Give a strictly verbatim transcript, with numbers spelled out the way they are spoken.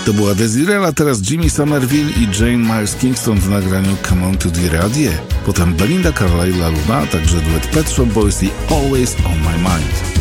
To była Desiree, a teraz Jimmy Somerville i Jane Myers Kingston w nagraniu Come On To Dire Adie. Potem Belinda Carlisle, La Luna, a także duet Pet Shop Boys i Always On My Mind.